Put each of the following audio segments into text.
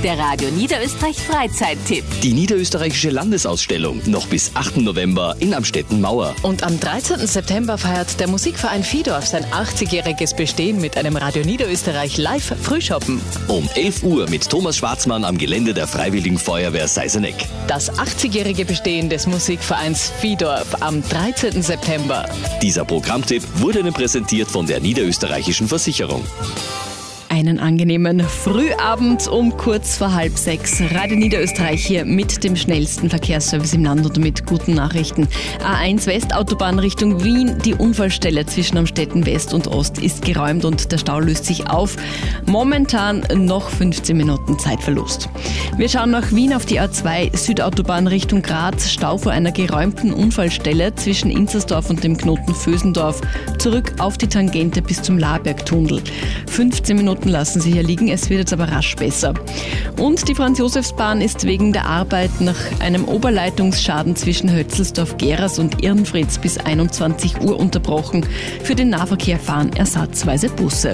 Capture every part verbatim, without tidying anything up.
Der Radio Niederösterreich Freizeittipp. Die niederösterreichische Landesausstellung noch bis achten November in Amstetten Mauer. Und am dreizehnten September feiert der Musikverein Viehdorf sein achtzigjähriges Bestehen mit einem Radio Niederösterreich Live Frühschoppen. Um elf Uhr mit Thomas Schwarzmann am Gelände der Freiwilligen Feuerwehr Seiseneck. Das achtzigjährige Bestehen des Musikvereins Viehdorf am dreizehnten September. Dieser Programmtipp wurde Ihnen präsentiert von der Niederösterreichischen Versicherung. Einen angenehmen Frühabend um kurz vor halb sechs. Radio Niederösterreich hier mit dem schnellsten Verkehrsservice im Land und mit guten Nachrichten. A eins Westautobahn Richtung Wien. Die Unfallstelle zwischen Amstetten West und Ost ist geräumt und der Stau löst sich auf. Momentan noch fünfzehn Minuten Zeitverlust. Wir schauen nach Wien auf die A zwei Südautobahn Richtung Graz. Stau vor einer geräumten Unfallstelle zwischen Inzersdorf und dem Knoten Vösendorf. Zurück auf die Tangente bis zum Labergtunnel. fünfzehn Minuten lassen Sie hier liegen, es wird jetzt aber rasch besser. Und die Franz-Josefs-Bahn ist wegen der Arbeit nach einem Oberleitungsschaden zwischen Hötzelsdorf-Geras und Irnfritz bis einundzwanzig Uhr unterbrochen. Für den Nahverkehr fahren ersatzweise Busse.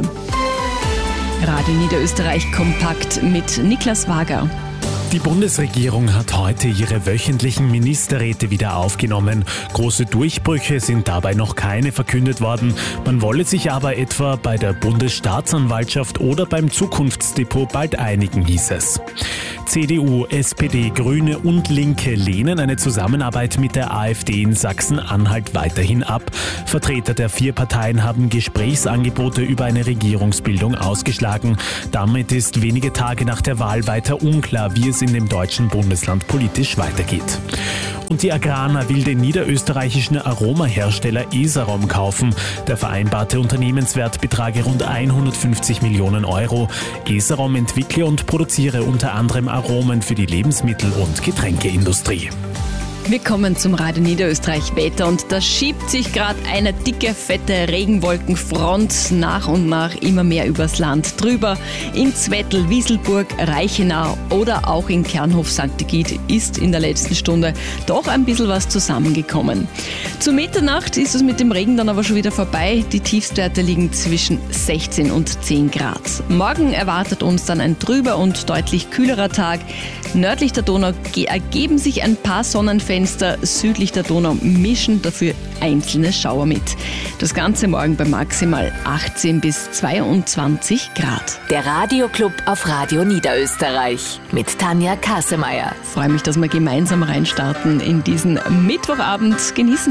Radio Niederösterreich kompakt mit Niklas Wager. Die Bundesregierung hat heute ihre wöchentlichen Ministerräte wieder aufgenommen. Große Durchbrüche sind dabei noch keine verkündet worden. Man wolle sich aber etwa bei der Bundesstaatsanwaltschaft oder beim Zukunftsdepot bald einigen, hieß es. C D U, S P D, Grüne und Linke lehnen eine Zusammenarbeit mit der AfD in Sachsen-Anhalt weiterhin ab. Vertreter der vier Parteien haben Gesprächsangebote über eine Regierungsbildung ausgeschlagen. Damit ist wenige Tage nach der Wahl weiter unklar, wie es in dem deutschen Bundesland politisch weitergeht. Und die Agrana will den niederösterreichischen Aromahersteller Esarom kaufen. Der vereinbarte Unternehmenswert betrage rund hundertfünfzig Millionen Euro. Esarom entwickle und produziere unter anderem Aromen für die Lebensmittel- und Getränkeindustrie. Wir kommen zum Radio Niederösterreich Wetter und da schiebt sich gerade eine dicke, fette Regenwolkenfront nach und nach immer mehr übers Land drüber. In Zwettl, Wieselburg, Reichenau oder auch in Kernhof Sankt Egid ist in der letzten Stunde doch ein bisschen was zusammengekommen. Zu Mitternacht ist es mit dem Regen dann aber schon wieder vorbei. Die Tiefstwerte liegen zwischen sechzehn und zehn Grad. Morgen erwartet uns dann ein trüber und deutlich kühlerer Tag. Nördlich der Donau ergeben sich ein paar Sonnenfenster. Südlich der Donau mischen dafür einzelne Schauer mit. Das Ganze morgen bei maximal achtzehn bis zweiundzwanzig Grad. Der Radioclub auf Radio Niederösterreich mit Tanja Kassemeyer. Ich freue mich, dass wir gemeinsam reinstarten in diesen Mittwochabend. Genießen